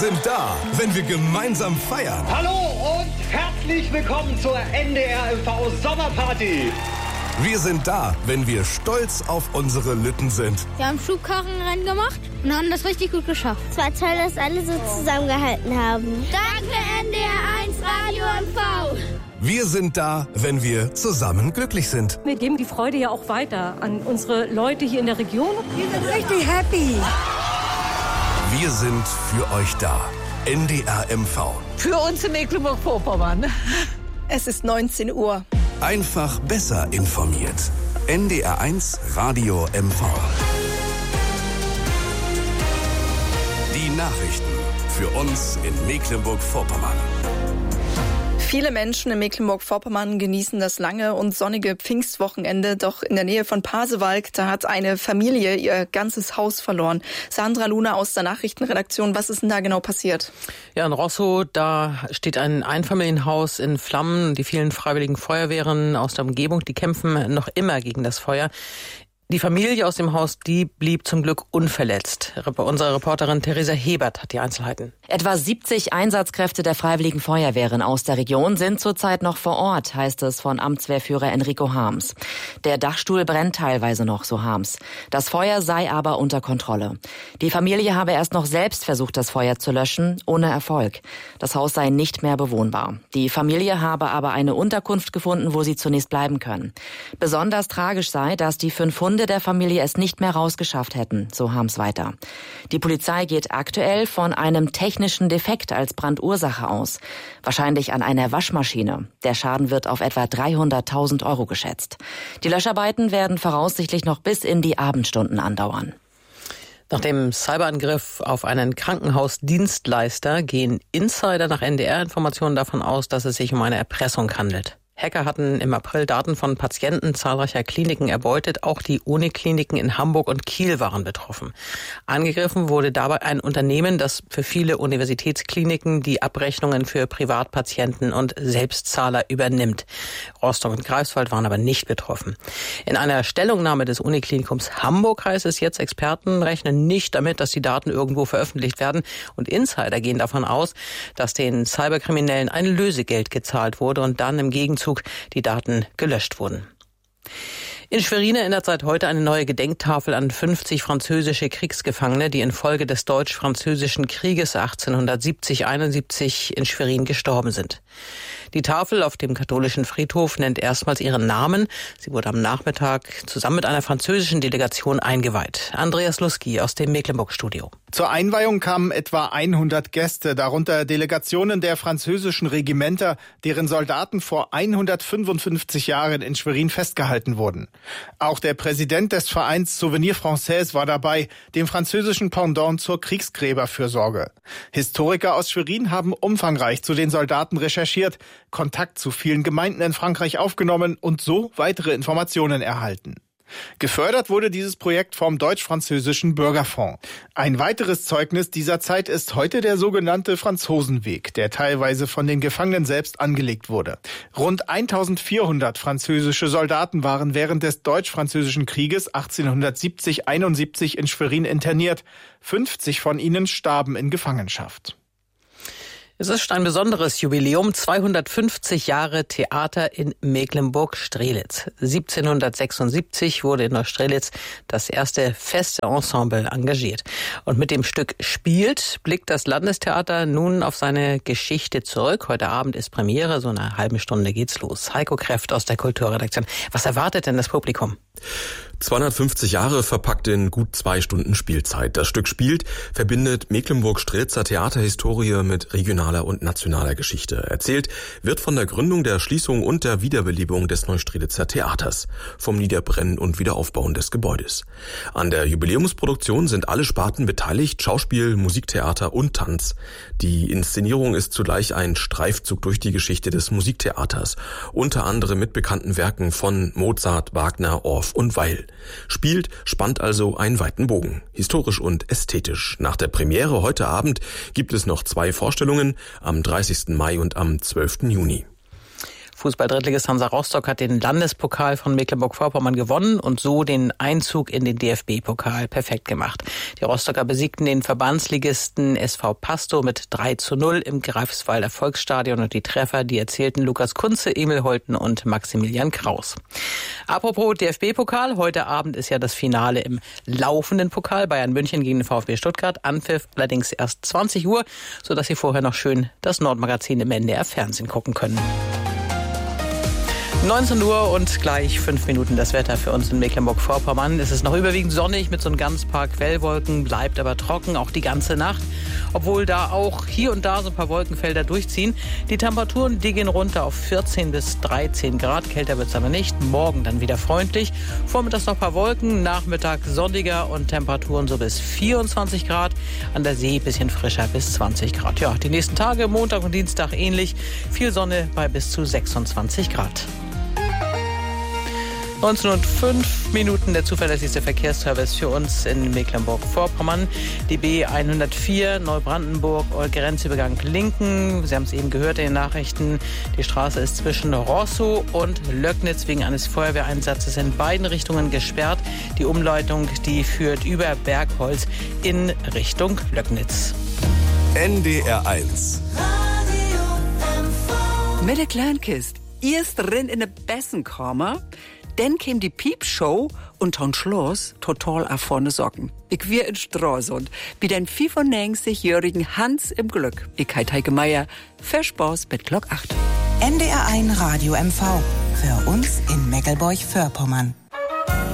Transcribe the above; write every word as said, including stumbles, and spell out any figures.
sind da, wenn wir gemeinsam feiern. Hallo und herzlich willkommen zur N D R M V Sommerparty. Wir sind da, wenn wir stolz auf unsere Lütten sind. Wir haben Schubkarrenrennen gemacht und haben das richtig gut geschafft. Es war toll, dass alle so zusammengehalten haben. Danke N D R eins Radio M V. Wir sind da, wenn wir zusammen glücklich sind. Wir geben die Freude ja auch weiter an unsere Leute hier in der Region. Wir sind richtig happy. Wir sind für euch da. N D R M V. Für uns in Mecklenburg-Vorpommern. Es ist neunzehn Uhr. Einfach besser informiert. N D R eins Radio M V. Die Nachrichten für uns in Mecklenburg-Vorpommern. Viele Menschen in Mecklenburg-Vorpommern genießen das lange und sonnige Pfingstwochenende. Doch in der Nähe von Pasewalk, da hat eine Familie ihr ganzes Haus verloren. Sandra Luna aus der Nachrichtenredaktion, was ist denn da genau passiert? Ja, in Rosso, da steht ein Einfamilienhaus in Flammen. Die vielen freiwilligen Feuerwehren aus der Umgebung, die kämpfen noch immer gegen das Feuer. Die Familie aus dem Haus, die blieb zum Glück unverletzt. Unsere Reporterin Theresa Hebert hat die Einzelheiten. Etwa siebzig Einsatzkräfte der Freiwilligen Feuerwehren aus der Region sind zurzeit noch vor Ort, heißt es von Amtswehrführer Enrico Harms. Der Dachstuhl brennt teilweise noch, so Harms. Das Feuer sei aber unter Kontrolle. Die Familie habe erst noch selbst versucht, das Feuer zu löschen, ohne Erfolg. Das Haus sei nicht mehr bewohnbar. Die Familie habe aber eine Unterkunft gefunden, wo sie zunächst bleiben können. Besonders tragisch sei, dass die fünf Hunde der Familie es nicht mehr rausgeschafft hätten, so Harms weiter. Die Polizei geht aktuell von einem technischen Defekt als Brandursache aus. Wahrscheinlich an einer Waschmaschine. Der Schaden wird auf etwa dreihunderttausend Euro geschätzt. Die Löscharbeiten werden voraussichtlich noch bis in die Abendstunden andauern. Nach dem Cyberangriff auf einen Krankenhausdienstleister gehen Insider nach N D R-Informationen davon aus, dass es sich um eine Erpressung handelt. Hacker hatten im April Daten von Patienten zahlreicher Kliniken erbeutet. Auch die Unikliniken in Hamburg und Kiel waren betroffen. Angegriffen wurde dabei ein Unternehmen, das für viele Universitätskliniken die Abrechnungen für Privatpatienten und Selbstzahler übernimmt. Rostock und Greifswald waren aber nicht betroffen. In einer Stellungnahme des Uniklinikums Hamburg heißt es jetzt, Experten rechnen nicht damit, dass die Daten irgendwo veröffentlicht werden. Und Insider gehen davon aus, dass den Cyberkriminellen ein Lösegeld gezahlt wurde und dann im Gegenzug die Daten gelöscht wurden. In Schwerin erinnert seit heute eine neue Gedenktafel an fünfzig französische Kriegsgefangene, die infolge des Deutsch-Französischen Krieges achtzehnhundertsiebzig einundsiebzig in Schwerin gestorben sind. Die Tafel auf dem katholischen Friedhof nennt erstmals ihren Namen. Sie wurde am Nachmittag zusammen mit einer französischen Delegation eingeweiht. Andreas Luski aus dem Mecklenburg-Studio. Zur Einweihung kamen etwa hundert Gäste, darunter Delegationen der französischen Regimenter, deren Soldaten vor hundertfünfundfünfzig Jahren in Schwerin festgehalten wurden. Auch der Präsident des Vereins Souvenir Français war dabei, dem französischen Pendant zur Kriegsgräberfürsorge. Historiker aus Schwerin haben umfangreich zu den Soldaten recherchiert, Kontakt zu vielen Gemeinden in Frankreich aufgenommen und so weitere Informationen erhalten. Gefördert wurde dieses Projekt vom Deutsch-Französischen Bürgerfonds. Ein weiteres Zeugnis dieser Zeit ist heute der sogenannte Franzosenweg, der teilweise von den Gefangenen selbst angelegt wurde. Rund eintausendvierhundert französische Soldaten waren während des Deutsch-Französischen Krieges achtzehnhundertsiebzig einundsiebzig in Schwerin interniert. fünfzig von ihnen starben in Gefangenschaft. Es ist ein besonderes Jubiläum, zweihundertfünfzig Jahre Theater in Mecklenburg-Strelitz. siebzehnhundertsechsundsiebzig wurde in Neustrelitz das erste feste Ensemble engagiert. Und mit dem Stück Spielt blickt das Landestheater nun auf seine Geschichte zurück. Heute Abend ist Premiere, so eine halbe Stunde geht's los. Heiko Kräft aus der Kulturredaktion. Was erwartet denn das Publikum? zweihundertfünfzig Jahre verpackt in gut zwei Stunden Spielzeit. Das Stück Spielt verbindet Mecklenburg-Strelitzer Theaterhistorie mit regionaler und nationaler Geschichte. Erzählt wird von der Gründung, der Schließung und der Wiederbelebung des Neustrelitzer Theaters, vom Niederbrennen und Wiederaufbauen des Gebäudes. An der Jubiläumsproduktion sind alle Sparten beteiligt, Schauspiel, Musiktheater und Tanz. Die Inszenierung ist zugleich ein Streifzug durch die Geschichte des Musiktheaters, unter anderem mit bekannten Werken von Mozart, Wagner, Orff und Weil. Spielt spannt also einen weiten Bogen, historisch und ästhetisch. Nach der Premiere heute Abend gibt es noch zwei Vorstellungen, am dreißigsten Mai und am zwölften Juni. Fußball-Drittligist Hansa Rostock hat den Landespokal von Mecklenburg-Vorpommern gewonnen und so den Einzug in den D F B-Pokal perfekt gemacht. Die Rostocker besiegten den Verbandsligisten S V Pasto mit drei zu null im Greifswalder Volksstadion und die Treffer, die erzielten Lukas Kunze, Emil Holten und Maximilian Kraus. Apropos D F B-Pokal, heute Abend ist ja das Finale im laufenden Pokal. Bayern München gegen den VfB Stuttgart. Anpfiff allerdings erst zwanzig Uhr, sodass Sie vorher noch schön das Nordmagazin im N D R Fernsehen gucken können. neunzehn Uhr und gleich fünf Minuten das Wetter für uns in Mecklenburg-Vorpommern. Es ist noch überwiegend sonnig mit so ein ganz paar Quellwolken, bleibt aber trocken, auch die ganze Nacht. Obwohl da auch hier und da so ein paar Wolkenfelder durchziehen. Die Temperaturen, die gehen runter auf vierzehn bis dreizehn Grad. Kälter wird es aber nicht. Morgen dann wieder freundlich. Vormittags noch ein paar Wolken, Nachmittag sonniger und Temperaturen so bis vierundzwanzig Grad. An der See ein bisschen frischer bis zwanzig Grad. Ja, die nächsten Tage, Montag und Dienstag ähnlich. Viel Sonne bei bis zu sechsundzwanzig Grad. neunzehn und fünf Minuten, der zuverlässigste Verkehrsservice für uns in Mecklenburg-Vorpommern. Die B hundertvier Neubrandenburg, Grenzübergang Linken. Sie haben es eben gehört in den Nachrichten. Die Straße ist zwischen Rosso und Löcknitz wegen eines Feuerwehreinsatzes in beiden Richtungen gesperrt. Die Umleitung, die führt über Bergholz in Richtung Löcknitz. N D R eins. Mit der Kleinkist. Erst drin in der Bessenkammer. Dann käm die Piepshow und ton Schluss total auf vorne Socken. Ich wir in Stralsund, wie den fünfundneunzigjährigen Hans im Glück. Ich heit Heike Meier, viel Spaß mit Glock acht. N D R eins Radio M V. Für uns in Mecklenburg-Vorpommern.